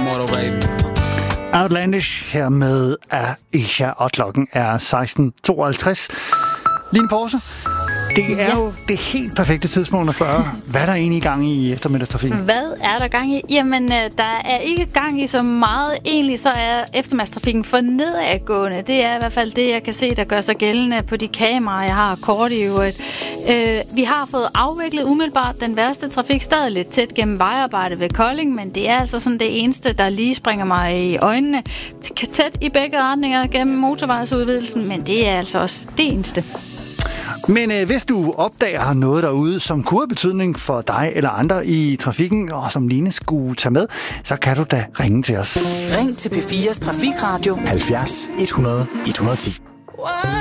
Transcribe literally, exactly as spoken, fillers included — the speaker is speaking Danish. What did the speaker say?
motto, baby. Outlandish her med Aisha, og klokken er seksten tooghalvtreds. Lige en pause. Det er ja. jo det helt perfekte tidspunkt at spørge, hvad der er egentlig i gang i eftermiddagstrafikken? Hvad er der gang i? Jamen, der er ikke gang i så meget. Egentlig så er eftermiddagstrafikken for nedadgående. Det er i hvert fald det, jeg kan se, der gør sig gældende på de kameraer, jeg har kort i øvrigt. Øh, vi har fået afviklet umiddelbart den værste trafik stadig lidt tæt gennem vejarbejde ved Kolding, men det er altså sådan det eneste, der lige springer mig i øjnene. Tæt i begge retninger gennem motorvejsudvidelsen, men det er altså også det eneste. Men øh, hvis du opdager noget derude, som kunne have betydning for dig eller andre i trafikken, og som Line skulle tage med, så kan du da ringe til os. Ring til P fires Trafikradio halvfjerds hundrede et hundrede og ti.